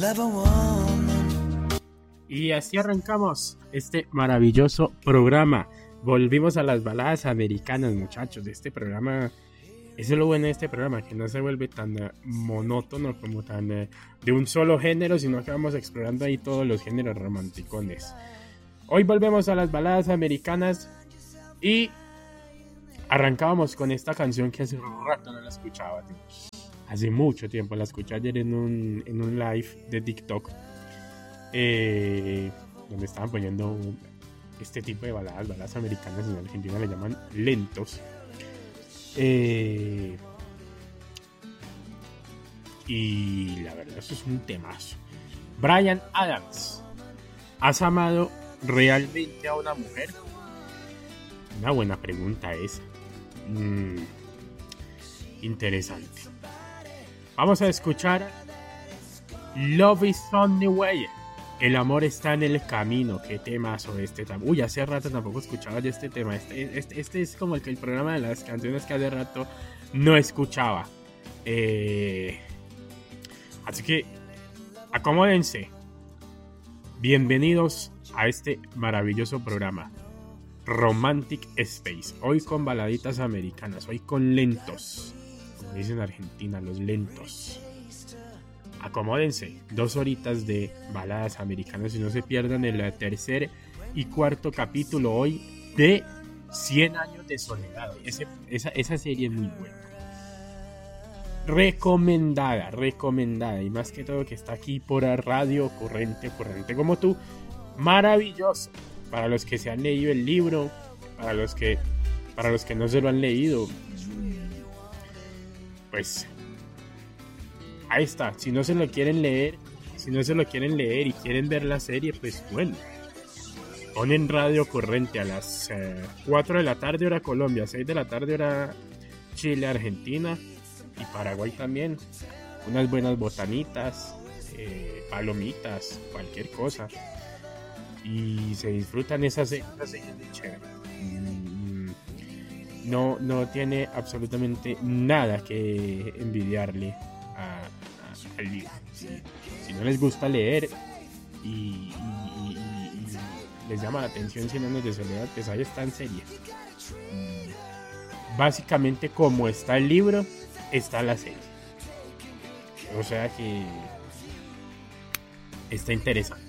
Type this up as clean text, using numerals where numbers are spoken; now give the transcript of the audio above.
Y así arrancamos este maravilloso programa. Volvimos a las baladas americanas, muchachos. Este programa, eso es lo bueno de este programa, que no se vuelve tan monótono como tan de un solo género, sino que vamos explorando ahí todos los géneros romanticones. Hoy volvemos a las baladas americanas y arrancábamos con esta canción que hace un rato no la escuchaba, tío. Hace mucho tiempo, la escuché ayer en un live de TikTok, donde estaban poniendo este tipo de baladas americanas. En Argentina le llaman lentos. Y la verdad, eso es un temazo. Bryan Adams, ¿has amado realmente a una mujer? Una buena pregunta esa. Interesante. Vamos a escuchar Love is on the way. El amor está en el camino. Qué temazo este. Uy, hace rato tampoco escuchaba yo este tema. Este es como el programa de las canciones que hace rato no escuchaba. Así que acomódense. Bienvenidos a este maravilloso programa Romantic Space. Hoy con baladitas americanas. Hoy con lentos. Como dicen en Argentina, los lentos. Acomódense, 2 horitas de baladas americanas y no se pierdan el tercer y cuarto capítulo hoy de 100 años de soledad. Esa serie es muy buena. Recomendada. Y más que todo que está aquí por Radio Corrente como tú. Maravilloso. Para los que se han leído el libro, para los que no se lo han leído, pues ahí está. Si no se lo quieren leer y quieren ver la serie, pues bueno, ponen Radio Corrente a las 4 de la tarde hora Colombia, 6 de la tarde hora Chile, Argentina y Paraguay también. Unas buenas botanitas, palomitas, cualquier cosa, y se disfrutan esas series de chévere. No tiene absolutamente nada que envidiarle al libro. Si no les gusta leer y les llama la atención 100 años de soledad, pues ahí está en serie. Básicamente, como está el libro, está la serie. O sea que está interesante.